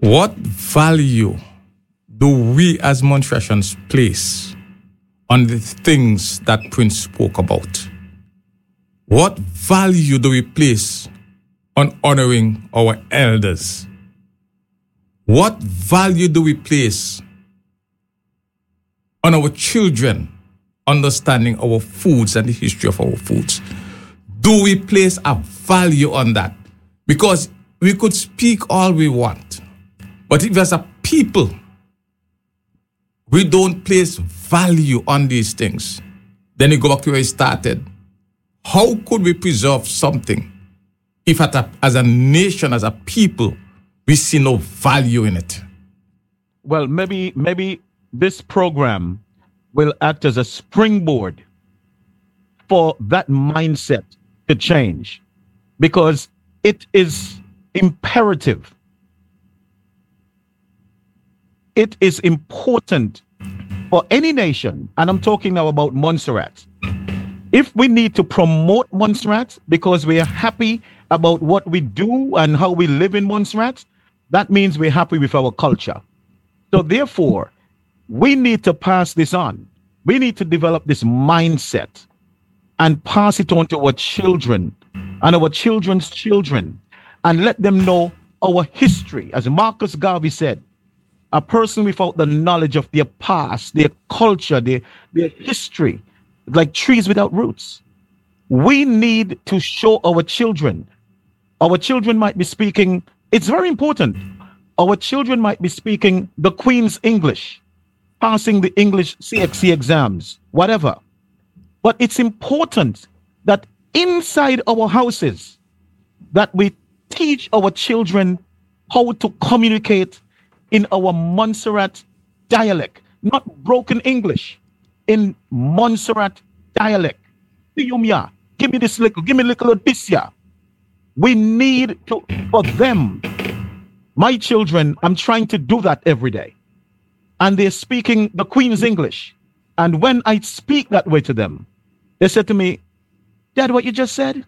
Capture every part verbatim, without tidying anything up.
What value do we as Montrealers place on the things that Prince spoke about? What value do we place on honoring our elders? What value do we place on our children understanding our foods and the history of our foods? Do we place a value on that? Because we could speak all we want, but if as a people we don't place value on these things, then you go back to where we started. How could we preserve something if at a, as a nation, as a people, we see no value in it? Well, maybe maybe this program will act as a springboard for that mindset to change, because it is imperative. It is important for any nation, and I'm talking now about Montserrat. If we need to promote Montserrat because we are happy about what we do and how we live in Montserrat, that means we're happy with our culture. So therefore, we need to pass this on. We need to develop this mindset and pass it on to our children and our children's children and let them know our history. As Marcus Garvey said, a person without the knowledge of their past, their culture, their, their history, like trees without roots. We need to show our children. Our children might be speaking, it's very important. Our children might be speaking the Queen's English, passing the English C X C exams, whatever. But it's important that inside our houses, that we teach our children how to communicate in our Montserrat dialect, not broken English, in Montserrat dialect. Give me this little, give me a little of this here. We need to, for them, my children, I'm trying to do that every day. And they're speaking the Queen's English. And when I speak that way to them, they said to me, Dad, what you just said?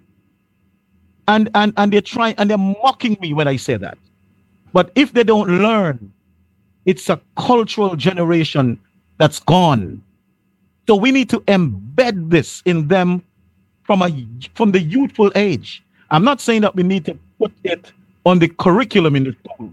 And, and, and they're trying, and they're mocking me when I say that. But if they don't learn, it's a cultural generation that's gone. So we need to embed this in them from a from the youthful age. I'm not saying that we need to put it on the curriculum in the school.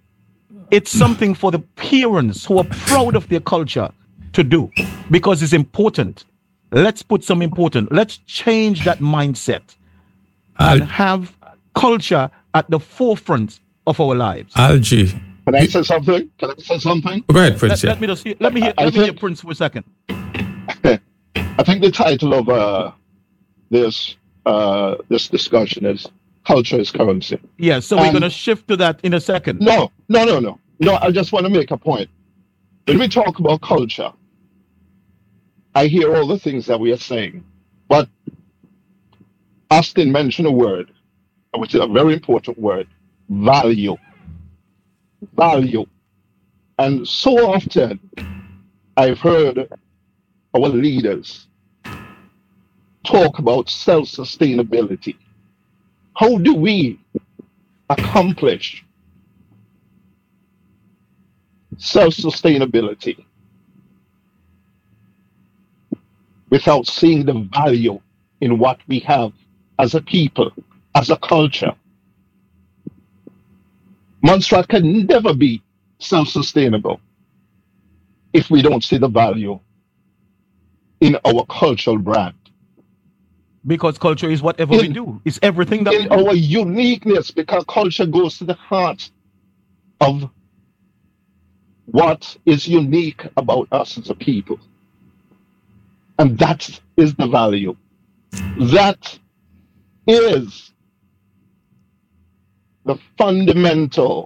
It's something for the parents who are proud of their culture to do, because it's important. Let's put some important. Let's change that mindset and have culture at the forefront of our lives. Algie. Can I say something? Can I say something? Go ahead, Prince. Let, let me just hear, let me hear, I let me think, hear Prince for a second. I think the title of uh, this uh, this discussion is "Culture is Currency." Yeah, so and we're going to shift to that in a second. No, no, no, no, no. I just want to make a point. When we talk about culture, I hear all the things that we are saying, but Austin mentioned a word, which is a very important word: value. Value. And so often I've heard our leaders talk about self-sustainability. How do we accomplish self-sustainability without seeing the value in what we have as a people, as a culture? Montserrat can never be self-sustainable if we don't see the value in our cultural brand. Because culture is whatever in, we do. It's everything that in we do. our uniqueness, because culture goes to the heart of what is unique about us as a people. And that is the value. That is the fundamental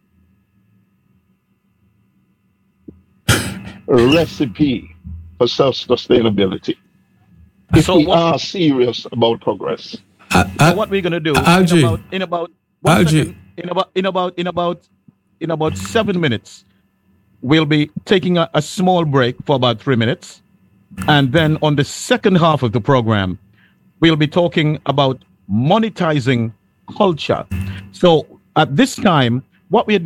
recipe for self-sustainability. If so we what, are serious about progress. Uh, uh, so what we're gonna do Algie. in about in about one Algie. second, in about in about in about in about seven minutes, we'll be taking a, a small break for about three minutes, and then on the second half of the program, we'll be talking about monetizing culture. So at this time, what we're